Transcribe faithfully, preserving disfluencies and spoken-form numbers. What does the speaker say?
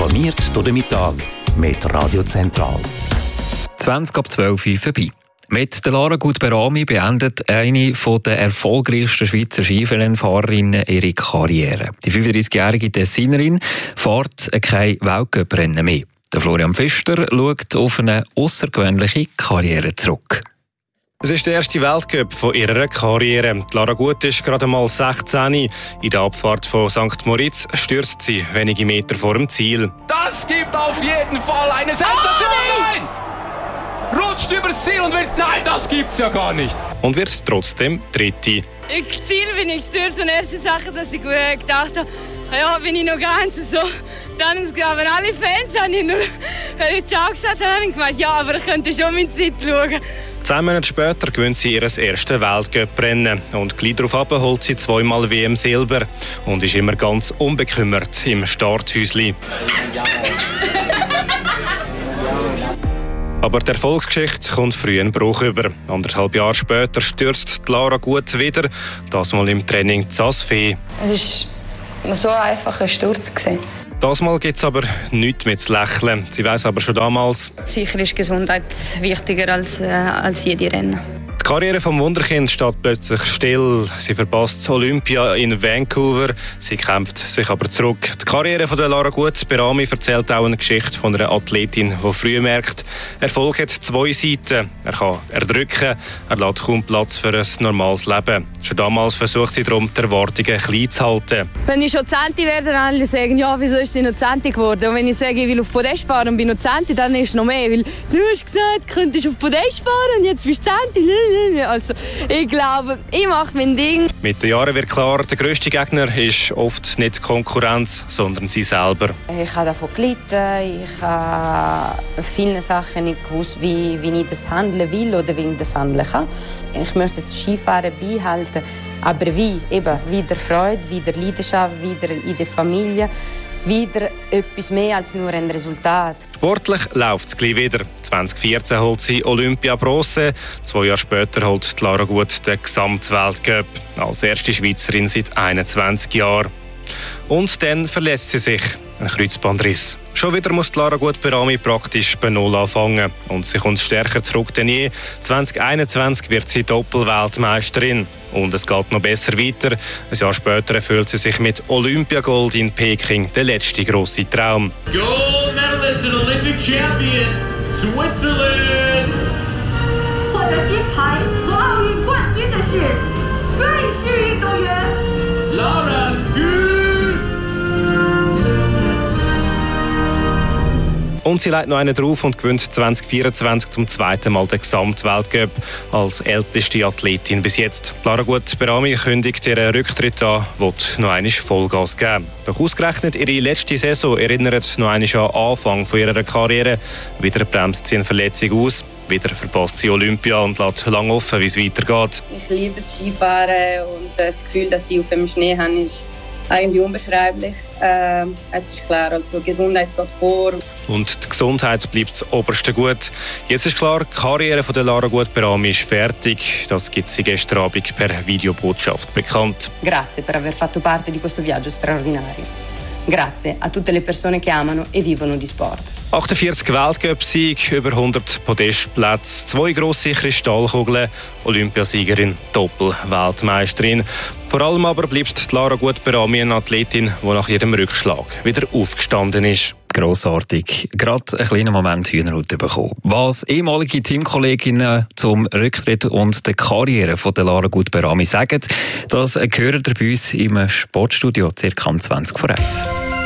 Informiert durch den Mittag mit Radio Zentral. zwanzig ab zwölf Uhr vorbei. Mit der Lara Gut-Berami beendet eine der erfolgreichsten Schweizer Skirennfahrerinnen ihre Karriere. Die fünfunddreißigjährige Tessinerin fährt kein Weltcuprennen mehr. Der Florian Pfister schaut auf eine außergewöhnliche Karriere zurück. Es ist der erste Weltcup von ihrer Karriere. Lara Gut ist gerade mal sechzehn. In der Abfahrt von Sankt Moritz stürzt sie wenige Meter vor dem Ziel. Das gibt auf jeden Fall eine Sensation! Oh, nein! Rutscht übers Ziel und wird... Nein, das gibt's ja gar nicht! Und wird trotzdem Dritte. Im Ziel bin ich gestürzt und erste Sache, dass ich gedacht habe, ja, bin ich noch ganz so. Dann haben alle Fans, habe ich nur, wenn ich Ciao gesagt habe, habe ich gemeint, ja, aber ich könnte schon meine Zeit schauen. Zehn Monate später gewinnt sie ihr erstes Weltcuprennen und gleich darauf ab holt sie zweimal W M Silber und ist immer ganz unbekümmert im Starthäuschen. Aber die Erfolgsgeschichte kommt früh einen Bruch über. Anderthalb Jahre später stürzt Lara Gut wieder, das mal im Training Zasfee. Es war so einfach ein Sturz. Das Mal gibt es aber nichts mehr zu lächeln. Sie weiss aber schon damals, sicher ist Gesundheit wichtiger als, äh, als jede Rennen. die Karriere vom Wunderkind steht plötzlich still. Sie verpasst Olympia in Vancouver. Sie kämpft sich aber zurück. Die Karriere von der Lara Gut-Berami erzählt auch eine Geschichte von einer Athletin, die früh merkt, Erfolg hat zwei Seiten. Er kann erdrücken, er lässt kaum Platz für ein normales Leben. Schon damals versucht sie darum, die Erwartungen klein zu halten. Wenn ich schon Zehnte werde, dann alle sagen, ja, wieso ist sie noch Zehnte geworden? Und wenn ich sage, ich will auf Podest fahren und bin noch Zehnte, dann ist es noch mehr. Weil du hast gesagt, du könntest auf Podest fahren und jetzt bist du Zehnte. Also, ich glaube, ich mache mein Ding. Mit den Jahren wird klar, der grösste Gegner ist oft nicht die Konkurrenz, sondern sie selber. Ich habe davon gelitten. Ich habe viele Sachen nicht gewusst, wie, wie ich das handeln will oder wie ich das handeln kann. Ich möchte das Skifahren beibehalten. Aber wie? Eben, wieder Freude, wieder Leidenschaft, wieder in der Familie. Wieder etwas mehr als nur ein Resultat. Sportlich läuft es gleich wieder. zwanzig vierzehn holt sie Olympia Bronze. Zwei Jahre später holt Lara Gut den Gesamtweltcup. Als erste Schweizerin seit einundzwanzig Jahren. Und dann verlässt sie sich. Ein Kreuzbandriss. Schon wieder muss Lara Gut-Berami praktisch bei Null anfangen. Und sie kommt stärker zurück denn je. zwanzig einundzwanzig wird sie Doppelweltmeisterin. Und es geht noch besser weiter. Ein Jahr später erfüllt sie sich mit Olympiagold in Peking den letzten grossen Traum. Gold medalist and Olympic champion, Switzerland! 获得金牌和奥运冠军的是瑞士运动员 Lara Gut! Und sie legt noch einen drauf und gewinnt zwanzig vierundzwanzig zum zweiten Mal den Gesamtweltcup als älteste Athletin bis jetzt. Lara Gut-Berami kündigt ihren Rücktritt an, will noch einmal Vollgas geben. Doch ausgerechnet ihre letzte Saison erinnert noch einmal an den Anfang von ihrer Karriere. Wieder bremst sie eine Verletzung aus, wieder verpasst sie Olympia und lässt lange offen, wie es weitergeht. Ich liebe das Skifahren und das Gefühl, das ich auf dem Schnee habe, ist eigentlich unbeschreiblich. Äh, es ist klar, also Gesundheit geht vor. Und die Gesundheit bleibt das oberste Gut. Jetzt ist klar, die Karriere von der Lara Gut-Berami ist fertig. Das gibt sie gestern Abend per Videobotschaft bekannt. Grazie per aver fatto parte di questo viaggio straordinario. Grazie a tutte le persone che amano e vivono di sport. achtundvierzig Weltcup-Siege, über hundert Podestplätze, zwei grosse Kristallkugeln, Olympiasiegerin, Doppel-Weltmeisterin. Vor allem aber bleibt Lara Gut-Berami eine Athletin, die nach jedem Rückschlag wieder aufgestanden ist. Grossartig. Gerade einen kleinen Moment Hühnerhaut bekommen. Was ehemalige Teamkolleginnen zum Rücktritt und der Karriere von der Lara Gut-Berami sagen, das hören ihr bei uns im Sportstudio circa um zwanzig vor eins.